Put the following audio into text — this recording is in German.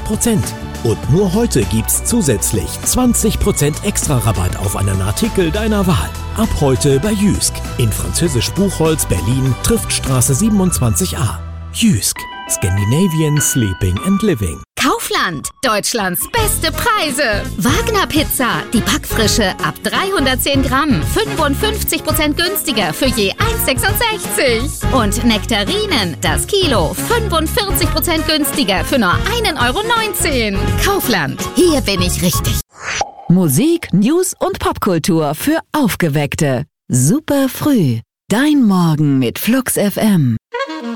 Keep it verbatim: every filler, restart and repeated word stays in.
Prozent. Und nur heute gibt's zusätzlich zwanzig Prozent extra Rabatt auf einen Artikel deiner Wahl. Ab heute bei Jysk. In Französisch Buchholz, Berlin, Triftstraße siebenundzwanzig a. Jysk. Scandinavian Sleeping and Living. Kaufland. Deutschlands beste Preise. Wagner Pizza. Die Backfrische ab dreihundertzehn Gramm. fünfundfünfzig Prozent günstiger für je eins Komma sechsundsechzig. Und Nektarinen. Das Kilo. fünfundvierzig Prozent günstiger für nur ein Euro neunzehn. Kaufland. Hier bin ich richtig. Musik, News und Popkultur für Aufgeweckte. Super früh. Dein Morgen mit Flux F M.